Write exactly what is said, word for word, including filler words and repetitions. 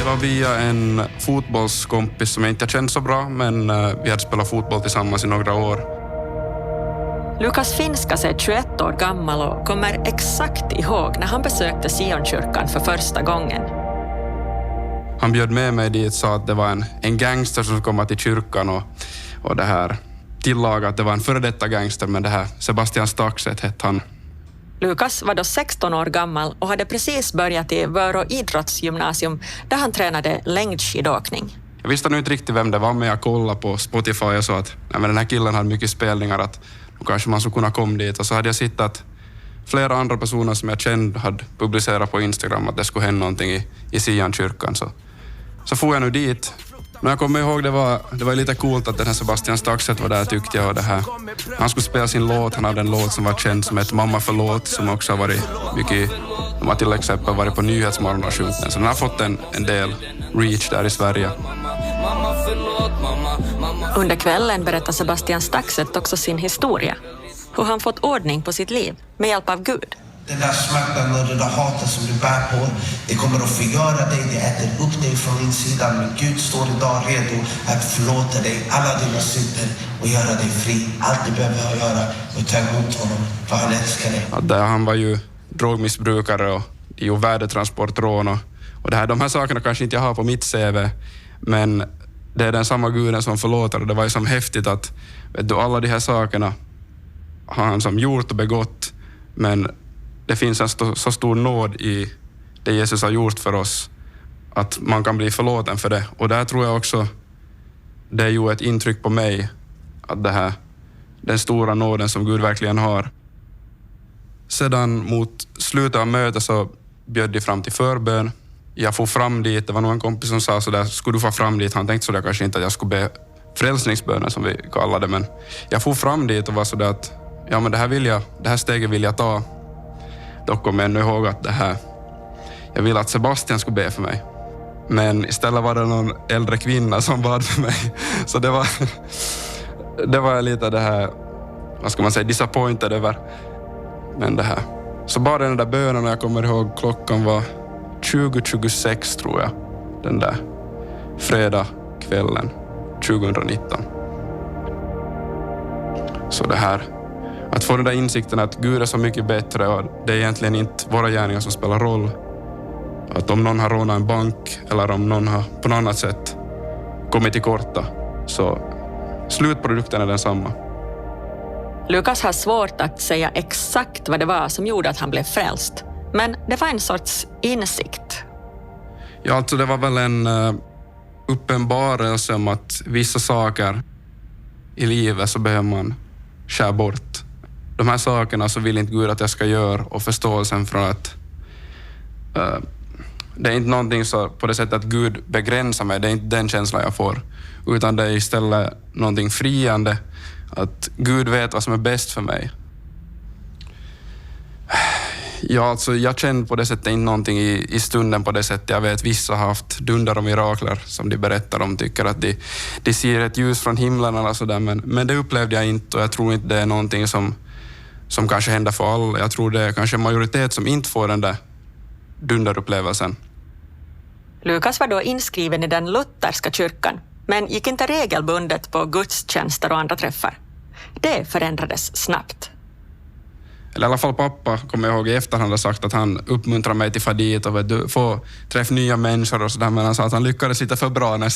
Det var via en fotbollskompis som jag inte kände så bra, men vi hade spelat fotboll tillsammans i några år. Lukas Finskas är tjugoett år gammal och kommer exakt ihåg när han besökte Sionkyrkan för första gången. Han bjöd med mig dit och sa att det var en, en gangster som kom till kyrkan och, och det här tillaga att det var en före detta gangster, men det här Sebastian Staxet hette han. Lukas var då sexton år gammal och hade precis börjat i Vörå idrottsgymnasium där han tränade längdskidåkning. Jag visste nu inte riktigt vem det var, men jag kollade på Spotify och sa att nej, men den här killen hade mycket spelningar, att då kanske man skulle kunna komma dit. Och så hade jag sett att flera andra personer som jag kände hade publicerat på Instagram att det skulle hända någonting i, i Sionkyrkan. Så, så får jag nu dit. Men jag kommer ihåg, det var, det var lite coolt att den här Sebastian Staxet var där, tyckte jag. Och det här. Han skulle spela sin låt, han hade en låt som var känd som heter Mamma förlåt, som också har varit mycket, de har till exempel varit på Nyhetsmorgon och sjungit den. Så den har fått en, en del reach där i Sverige. Under kvällen berättar Sebastian Staxet också sin historia. Hur han fått ordning på sitt liv med hjälp av Gud. Den där smärtan och det där hatet som du bär på, det kommer att förgöra dig, det äter upp dig från insidan. Men Gud står idag redo att förlåta dig alla dina synder och göra dig fri. Allt du behöver göra och ta emot honom, för han älskar dig. Att där, han var ju drogmissbrukare och ju värdetransportrån och, och det här, de här sakerna kanske inte jag har på mitt C V, men det är den samma guden som förlåter, och det var ju som häftigt att vet du, alla de här sakerna har han som gjort och begått, men det finns en st- så stor nåd i det Jesus har gjort för oss att man kan bli förlåten för det. Och där tror jag också det är ju ett intryck på mig att det här, den stora nåden som Gud verkligen har. Sedan mot slutet av mötet så bjöd de fram till förbön. Jag får fram dit, det var nog en kompis som sa så där, skulle du få fram dit? Han tänkte så där kanske inte att jag skulle be frälsningsbönen som vi kallar det, men jag får fram dit och var så där att ja, men det här vill jag, det här steget vill jag ta. Dock kommer jag ännu ihåg att det här, jag ville att Sebastian skulle be för mig. Men istället var det någon äldre kvinna som bad för mig. Så det var, det var lite det här, vad ska man säga, disappointed över. Men det här. Så bad den där bönen och jag kommer ihåg klockan var tjugo tjugosex tror jag. Den där fredag kvällen tjugonitton. Så det här, att få den där insikten att Gud är så mycket bättre och det är egentligen inte våra gärningar som spelar roll. Att om någon har rånat en bank eller om någon har på något annat sätt kommit till korta, så slutprodukten är densamma. Lukas har svårt att säga exakt vad det var som gjorde att han blev frälst. Men det var en sorts insikt. Ja, alltså det var väl en uh, uppenbarelse om att vissa saker i livet så behöver man skära bort. De här sakerna så vill inte Gud att jag ska göra, och förståelsen från att uh, det är inte någonting så på det sättet att Gud begränsar mig, det är inte den känslan jag får, utan det är istället någonting friande, att Gud vet vad som är bäst för mig. Ja, alltså jag känner på det sättet inte någonting i, i stunden på det sättet. Jag vet vissa har haft dunder och mirakler som de berättar om, tycker att de, de ser ett ljus från himlen eller sådär, men, men det upplevde jag inte, och jag tror inte det är någonting som, som kanske händer för alla. Jag tror det är kanske en majoritet som inte får den där dunderupplevelsen. Lukas var då inskriven i den lutherska kyrkan, men gick inte regelbundet på gudstjänster och andra träffar. Det förändrades snabbt. Eller i alla fall pappa, kommer jag ihåg i efterhand, har sagt att han uppmuntrar mig till fadit och vet du, få träffa nya människor och sådär, men han sa att han lyckades lite för bra nästan.